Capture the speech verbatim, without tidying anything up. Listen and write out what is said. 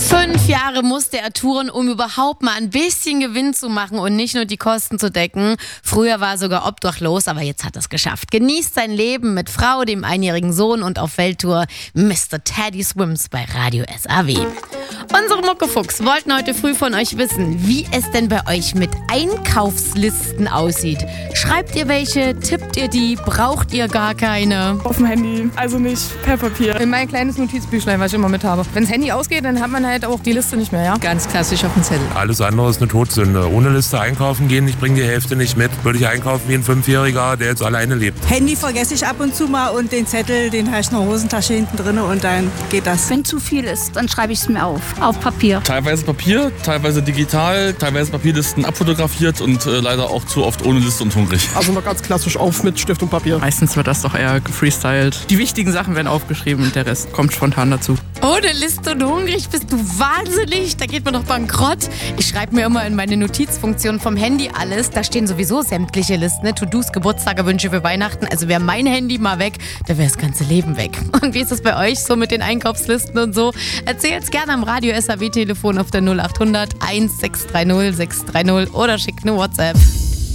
Fünf Jahre musste er touren, um überhaupt mal ein bisschen Gewinn zu machen und nicht nur die Kosten zu decken. Früher war er sogar obdachlos, aber jetzt hat er es geschafft. Genießt sein Leben mit Frau, dem einjährigen Sohn und auf Welttour Mister Teddy Swims bei Radio S A W. Unsere Muckefuchs wollten heute früh von euch wissen, wie es denn bei euch mit Einkaufslisten aussieht. Schreibt ihr welche? Tippt ihr die? Braucht ihr gar keine? Auf dem Handy, also nicht per Papier. In mein kleines Notizbüchlein, was ich immer mit habe. Wenn das Handy ausgeht, dann hat man halt auch die Liste nicht mehr, ja? Ganz klassisch auf dem Zettel. Alles andere ist eine Todsünde. Ohne Liste einkaufen gehen, ich bringe die Hälfte nicht mit. Würde ich einkaufen wie ein Fünfjähriger, der jetzt alleine lebt. Handy vergesse ich ab und zu mal und den Zettel, den habe ich in der Hosentasche hinten drin und dann geht das. Wenn zu viel ist, dann schreibe ich es mir auf, auf Papier. Teilweise Papier, teilweise digital, teilweise Papierlisten abfotografiert und äh, leider auch zu oft ohne Liste und hungrig. Also mal ganz klassisch auf mit Stift und Papier. Meistens wird das doch eher gefreestylt. Die wichtigen Sachen werden aufgeschrieben und der Rest kommt spontan dazu. Ohne Liste und hungrig bist du wahnsinnig. Da geht man doch bankrott. Ich schreibe mir immer in meine Notizfunktion vom Handy alles. Da stehen sowieso sämtliche Listen, ne? To-Dos, Geburtstage, Wünsche für Weihnachten. Also wäre mein Handy mal weg, da wäre das ganze Leben weg. Und wie ist es bei euch so mit den Einkaufslisten und so? Erzählt's gerne am Radio S A W Telefon auf der null acht hundert eins sechs drei null sechs drei null oder schickt eine WhatsApp.